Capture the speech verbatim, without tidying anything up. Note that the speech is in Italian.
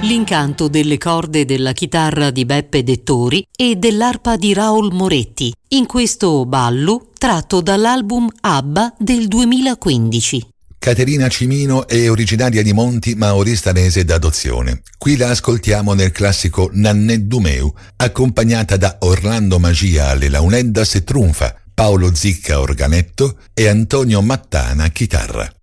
l'incanto delle corde della chitarra di Beppe Dettori e dell'arpa di Raul Moretti, in questo ballo tratto dall'album ABBA del duemilaquindici. Caterina Cimino è originaria di Monti ma oristanese d'adozione. Qui la ascoltiamo nel classico Nannè Dumeu, accompagnata da Orlando Magia alle launeddas e trunfa, Paolo Zicca organetto e Antonio Mattana chitarra.